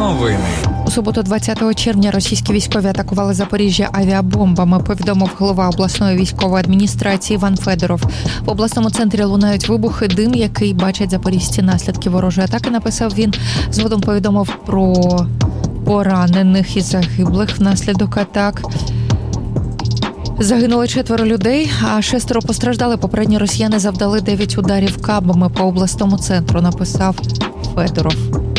Новини. У суботу 20 червня російські військові атакували Запоріжжя авіабомбами, повідомив голова обласної військової адміністрації Іван Федоров. В обласному центрі лунають вибухи, дим, який бачать запоріжці. Наслідки ворожої атаки, написав він. Згодом повідомив про поранених і загиблих внаслідок атак. Загинули 4 людей, а 6 постраждали. Попередні росіяни завдали 9 ударів кабами по обласному центру, написав Федоров.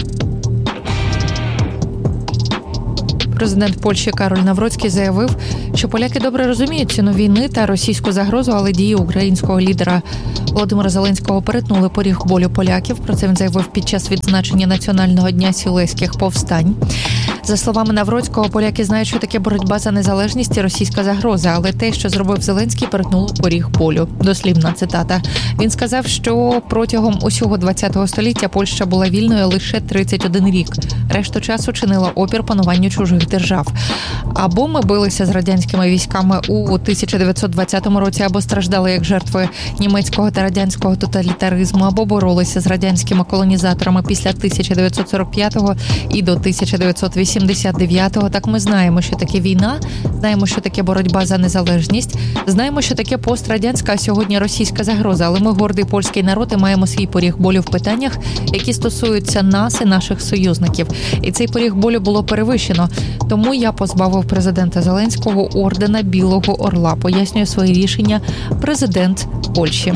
Президент Польщі Кароль Навроцький заявив, що поляки добре розуміють ціну війни та російську загрозу, але дії українського лідера Володимира Зеленського перетнули поріг болю поляків. Про це він заявив під час відзначення Національного дня сілеських повстань. За словами Навроцького, поляки знають, що таке боротьба за незалежність і російська загроза, але те, що зробив Зеленський, перетнуло поріг болю. Дослівна цитата. Він сказав, що протягом усього ХХ століття Польща була вільною лише 31 рік. Решту часу чинила опір пануванню чужих держав. Або ми билися з радянськими військами у 1920 році, або страждали як жертви німецького та радянського тоталітаризму, або боролися з радянськими колонізаторами після 1945-го і до 1989-го. Так ми знаємо, що таке війна, знаємо, що таке боротьба за незалежність, знаємо, що таке пострадянська, а сьогодні російська загроза. Але ми гордий польський народ і маємо свій поріг болю в питаннях, які стосуються нас і наших союзників. І цей поріг болю було перевищено. Тому я позбавив президента Зеленського ордена Білого Орла, пояснює своє рішення президент Польщі.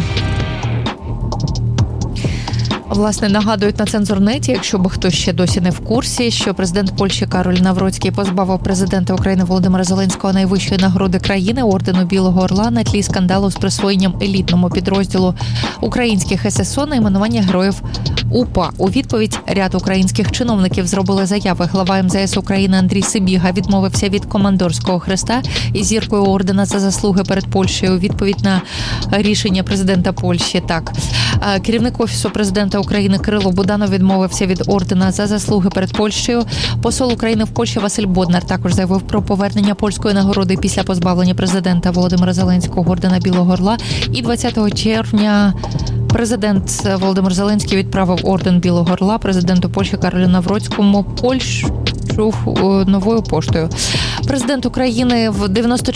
Власне, нагадують на Цензурнеті, якщо б хтось ще досі не в курсі, що президент Польщі Кароль Навроцький позбавив президента України Володимира Зеленського найвищої нагороди країни ордену Білого Орла на тлі скандалу з присвоєнням елітному підрозділу українських ССО найменування героїв УПА. У відповідь ряд українських чиновників зробили заяви. Глава МЗС України Андрій Сибіга відмовився від командорського хреста із зіркою ордена за заслуги перед Польщею. У відповідь на рішення президента Польщі. Так, керівник Офісу президента України Кирило Буданов відмовився від ордена за заслуги перед Польщею. Посол України в Польщі Василь Боднар також заявив про повернення польської нагороди після позбавлення президента Володимира Зеленського ордена Білого Орла. І 20 червня президент Володимир Зеленський відправив орден Білого Орла президенту Польщі Каролю Навроцькому Польщу новою поштою. Президент України в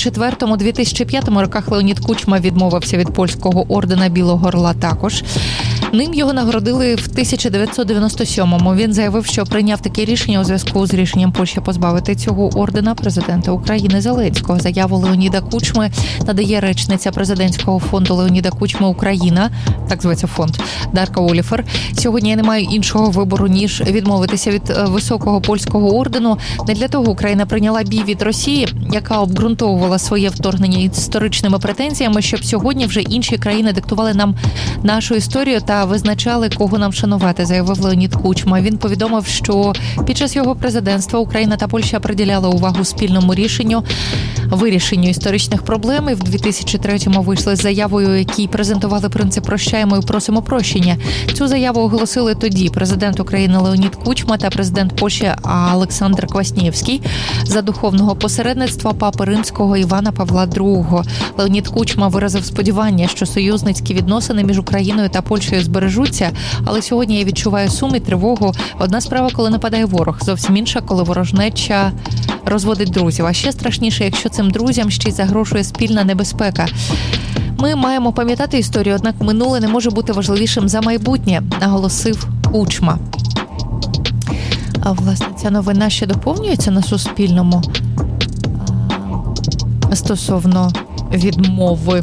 94-2005 роках Леонід Кучма відмовився від польського ордена Білого Орла також. Ним його нагородили в 1997-му. Він заявив, що прийняв таке рішення у зв'язку з рішенням Польщі позбавити цього ордена президента України Зеленського. Заяву Леоніда Кучми надає речниця президентського фонду Леоніда Кучми «Україна», так зветься фонд, Дарка Оліфер. Сьогодні я не маю іншого вибору, ніж відмовитися від високого польського ордену. Не для того Україна прийняла бій від Росії, яка обґрунтовувала своє вторгнення історичними претензіями, щоб сьогодні вже інші країни диктували нам нашу історію та визначали, кого нам шанувати, заявив Леонід Кучма. Він повідомив, що під час його президентства Україна та Польща приділяли увагу спільному вирішенню історичних проблем. І в 2003-му вийшли з заявою, у якій презентували принцип «прощаємо і просимо прощення». Цю заяву оголосили тоді президент України Леонід Кучма та президент Польщі Олександр Кваснєвський за духовного посередництва Папи Римського Івана Павла II. Леонід Кучма виразив сподівання, що союзницькі відносини між Україною та Польщею збережуться, але сьогодні я відчуваю сум і тривогу. Одна справа, коли нападає ворог, зовсім інша, коли ворожнеча розводить друзів. А ще страшніше, якщо цим друзям ще й загрожує спільна небезпека. Ми маємо пам'ятати історію, однак минуле не може бути важливішим за майбутнє, наголосив Кучма. А, власне, ця новина ще доповнюється на Суспільному стосовно відмови.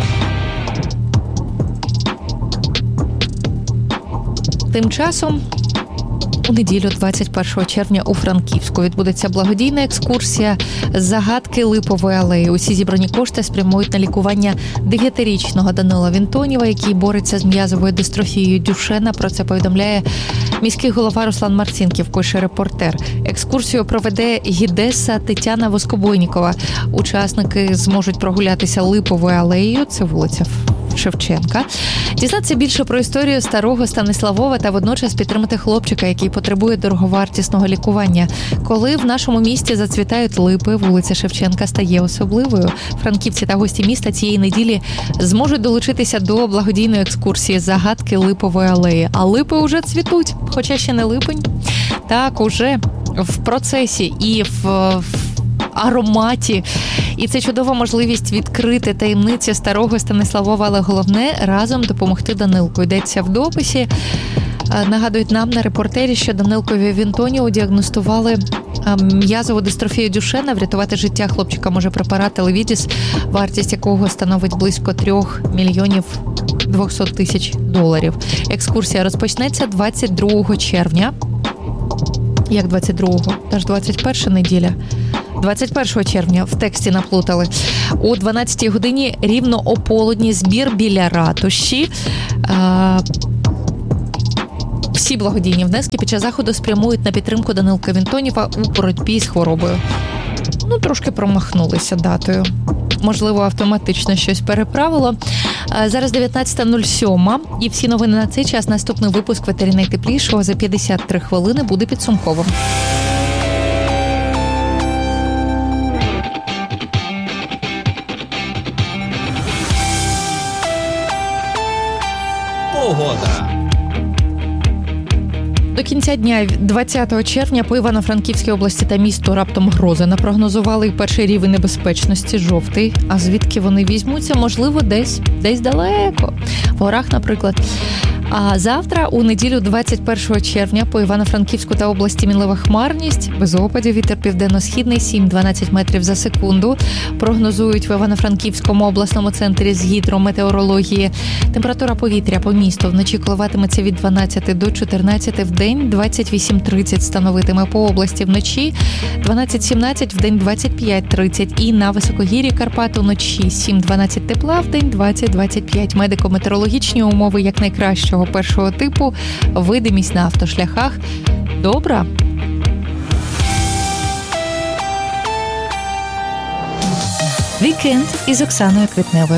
Тим часом у неділю 21 червня у Франківську відбудеться благодійна екскурсія «Загадки Липової алеї». Усі зібрані кошти спрямують на лікування 9-річного Данила Вінтонєва, який бореться з м'язовою дистрофією Дюшена. Про це повідомляє міський голова Руслан Марцінків, пише репортер. Екскурсію проведе гідеса Тетяна Воскобойнікова. Учасники зможуть прогулятися Липовою алеєю, це вулиця Шевченка, дізнатися більше про історію старого Станиславова та водночас підтримати хлопчика, який потребує дороговартісного лікування. Коли в нашому місті зацвітають липи, вулиця Шевченка стає особливою. Франківці та гості міста цієї неділі зможуть долучитися до благодійної екскурсії «Загадки Липової алеї». А липи уже цвітуть, хоча ще не липень. Так, уже в процесі і в ароматі. І це чудова можливість відкрити таємниці старого Станиславова, але головне – разом допомогти Данилку. Йдеться в дописі. Нагадують нам на репортері, що Данилкові в Інтоніо діагностували м'язову дистрофію Дюшена. Врятувати життя хлопчика може препарат Елевідіс, вартість якого становить близько 3 мільйонів 200 тисяч доларів. Екскурсія розпочнеться 22 червня. Як 22-го? Та ж 21 неділя. 21 червня, в тексті наплутали. О 12-й годині рівно ополудні збір біля ратуші. Всі благодійні внески під час заходу спрямують на підтримку Данилка Вінтонєва у боротьбі з хворобою. Трошки промахнулися датою. Можливо, автоматично щось переправило. Зараз 19:07, і всі новини на цей час. Наступний випуск «Ветері найтеплішого» за 53 хвилини буде підсумковим. Погода. До кінця дня 20 червня по Івано-Франківській області та місту раптом грози напрогнозували. Перший рівень небезпечності – жовтий. А звідки вони візьмуться? Можливо, десь далеко. В горах, наприклад. А завтра, у неділю 21 червня, по Івано-Франківську та області мінлива хмарність, без опадів, вітер південно-східний 7-12 метрів за секунду. Прогнозують в Івано-Франківському обласному центрі з гідрометеорології. Температура повітря по місту вночі коливатиметься від 12 до 14, в день 28-30 становитиме по області вночі, 12-17, в день 25-30. І на високогір'ї Карпат уночі 7-12 тепла, в день 20-25. Медико-метеорологічні умови як найкращого першого типу, видимість на автошляхах добра. Вікенд із Оксаною Квітневою.